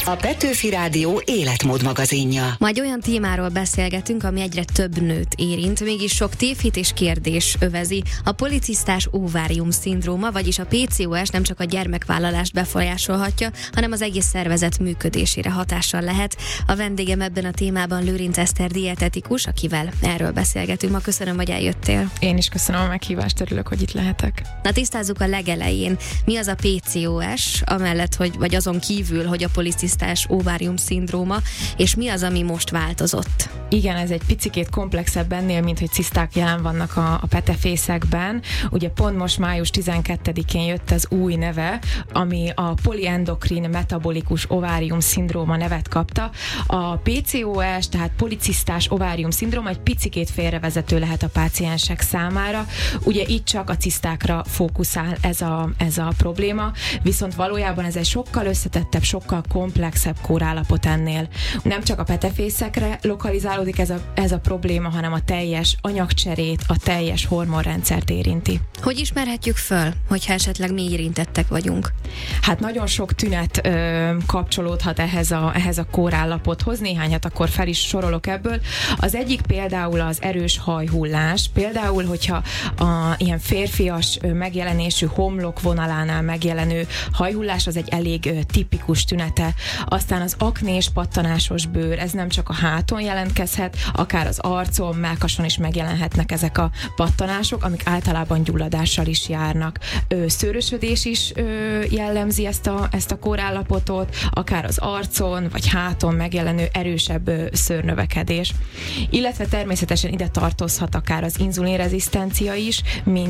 A Petőfi Rádió életmód magazinja. Ma egy olyan témáról beszélgetünk, ami egyre több nőt érint, mégis sok tévhit és kérdés övezi. A policisztás ovárium-szindróma, vagyis a PCOS nem csak a gyermekvállalást befolyásolhatja, hanem az egész szervezet működésére hatással lehet. A vendégem ebben a témában Lőrinc Eszter dietetikus, akivel erről beszélgetünk. Ma köszönöm, hogy eljöttél. Én is köszönöm a meghívást, örülök, hogy itt lehetek. Na, tisztázzuk a legelején. Mi az a PCOS, amellett, vagy azon kívül, hogy a policisztás ovárium-szindróma, és mi az, ami most változott? Igen, ez egy picikét komplexebb ennél, mint hogy ciszták jelen vannak a petefészekben. Ugye pont most május 12-én jött az új neve, ami a poliendokrin metabolikus ovárium-szindróma nevet kapta. A PCOS, tehát policisztás ovárium-szindróma egy picikét félrevezető lehet a páciensek számára. Ugye itt csak a cisztákra fókuszál ez a probléma, viszont valójában ez egy sokkal összetettebb, sokkal komplexebb kórállapot ennél. Nem csak a petefészekre lokalizálódik ez a probléma, hanem a teljes anyagcserét, a teljes hormonrendszert érinti. Hogy ismerhetjük föl, hogyha esetleg mi érintettek vagyunk? Hát nagyon sok tünet kapcsolódhat ehhez a kórállapothoz, néhányat akkor fel is sorolok ebből. Az egyik például az erős hajhullás, például, hogyha ilyen férfias megjelenésű homlok vonalánál megjelenő hajhullás, az egy elég tipikus tünete. Aztán az aknés, pattanásos bőr, ez nem csak a háton jelentkezhet, akár az arcon, mellkason is megjelenhetnek ezek a pattanások, amik általában gyulladással is járnak. Szőrösödés is jellemzi ezt a kórállapotot, akár az arcon vagy háton megjelenő erősebb szőrnövekedés. Illetve természetesen ide tartozhat akár az inzulinrezisztencia is,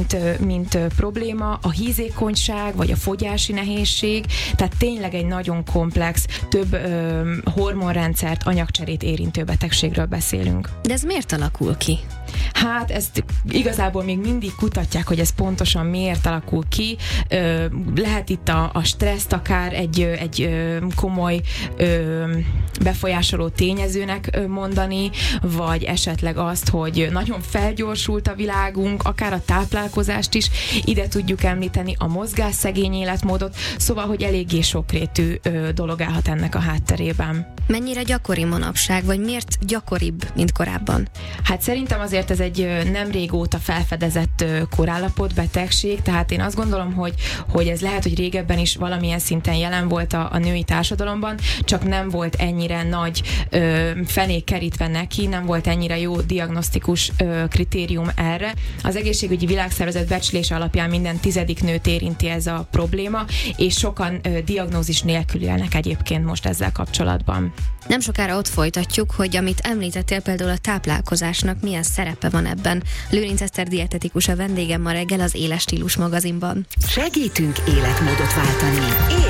mint probléma, a hízékonyság vagy a fogyási nehézség, tehát tényleg egy nagyon komplex, több hormonrendszert, anyagcserét érintő betegségről beszélünk. De ez miért alakul ki? Hát ezt igazából még mindig kutatják, hogy ez pontosan miért alakul ki. Lehet itt a stresszt akár egy komoly befolyásoló tényezőnek mondani, vagy esetleg azt, hogy nagyon felgyorsult a világunk, akár a táplálkozást is ide tudjuk említeni, a mozgásszegény életmódot, szóval, hogy eléggé sokrétű dolog állhat ennek a hátterében. Mennyire gyakori manapság, vagy miért gyakoribb, mint korábban? Hát szerintem azért ez egy nem régóta felfedezett kórállapot, betegség, tehát én azt gondolom, hogy ez lehet, hogy régebben is valamilyen szinten jelen volt a női társadalomban, csak nem volt ennyire nagy fenék kerítve neki, nem volt ennyire jó diagnosztikus kritérium erre. Az Egészségügyi Világszervezet becslése alapján minden 10. nőt érinti ez a probléma, és sokan diagnózis nélkül élnek egyébként most ezzel kapcsolatban. Nem sokára ott folytatjuk, hogy amit említettél, például a táplálkozásnak milyen szerepe van ebben. Lőrinc Eszter dietetikus a vendégem ma reggel az Éles Stílus magazinban. Segítünk életmódot váltani.